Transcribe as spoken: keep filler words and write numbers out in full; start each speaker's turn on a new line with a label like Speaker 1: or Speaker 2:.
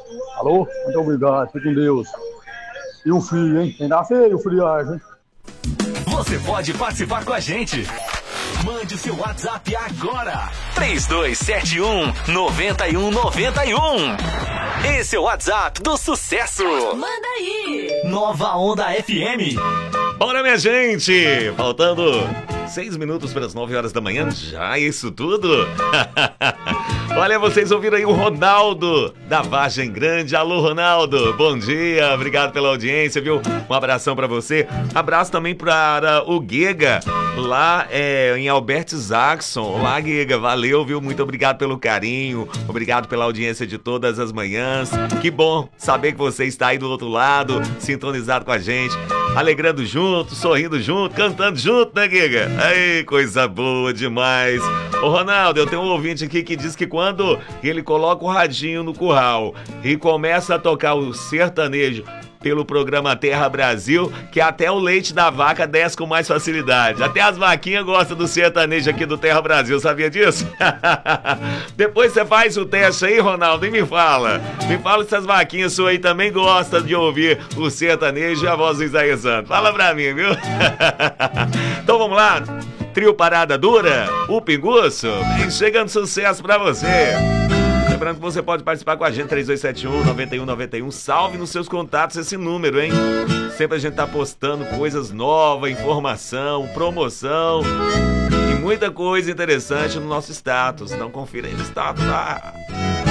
Speaker 1: Alô? Muito obrigado, fique com Deus. E o frio, hein? Ainda feio o friagem, hein?
Speaker 2: Você pode participar com a gente. Mande o seu WhatsApp agora. três dois sete um, nove um nove um. Esse é o WhatsApp do sucesso.
Speaker 3: Manda aí.
Speaker 2: Nova Onda F M.
Speaker 4: Bora, minha gente! Faltando seis minutos para as nove horas da manhã. Já isso tudo? Olha, vocês ouviram aí o Ronaldo da Vargem Grande. Alô, Ronaldo, bom dia, obrigado pela audiência, viu? Um abração pra você. Abraço também para o Guega, lá é, em Albert Jackson. Olá, Guega, valeu, viu? Muito obrigado pelo carinho, obrigado pela audiência de todas as manhãs. Que bom saber que você está aí do outro lado, sintonizado com a gente, alegrando junto, sorrindo junto, cantando junto, né, Guega? Aí, coisa boa demais. Ô, Ronaldo, eu tenho um ouvinte aqui que diz que quando ele coloca o radinho no curral e começa a tocar o sertanejo pelo programa Terra Brasil, que até o leite da vaca desce com mais facilidade. Até as vaquinhas gostam do sertanejo aqui do Terra Brasil, sabia disso? Depois você faz o teste aí, Ronaldo, e me fala. Me fala se as vaquinhas suas aí também gostam de ouvir o sertanejo e a voz do Isaías Santos. Fala pra mim, viu? Então vamos lá. Trio Parada Dura, o Pinguço, vem chegando sucesso pra você. Lembrando que você pode participar com a gente, três dois sete um, nove um nove um. Salve nos seus contatos esse número, hein? Sempre a gente tá postando coisas novas, informação, promoção e muita coisa interessante no nosso status. Então confira aí no status. Ah.